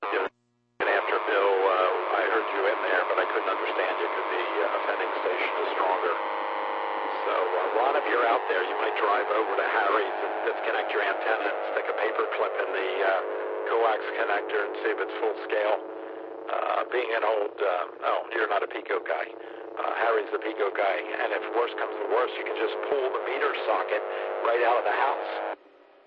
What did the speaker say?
Yeah. And after Bill, I heard you in there, but I couldn't understand you because the offending station is stronger. So, Ron, if you're out there, you might drive over to Harry's and disconnect your antenna and stick a paper clip in the coax connector and see if it's full scale. Being an old, you're not a Pico guy. Harry's the Pico guy, and if worse comes to worse, you can just pull the meter socket right out of the house.